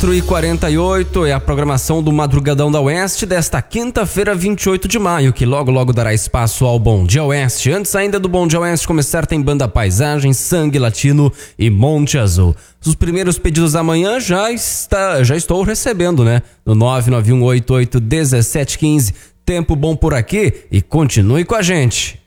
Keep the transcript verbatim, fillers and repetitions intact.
quatro e quarenta e oito é a programação do Madrugadão da Oeste desta quinta-feira, vinte e oito de maio, que logo logo dará espaço ao Bom Dia Oeste. Antes ainda do Bom Dia Oeste começar, tem Banda Paisagem, Sangue Latino e Monte Azul. Os primeiros pedidos da manhã já, está, já estou recebendo, né? No nove nove um oito oito um sete um cinco. Tempo bom por aqui e continue com a gente.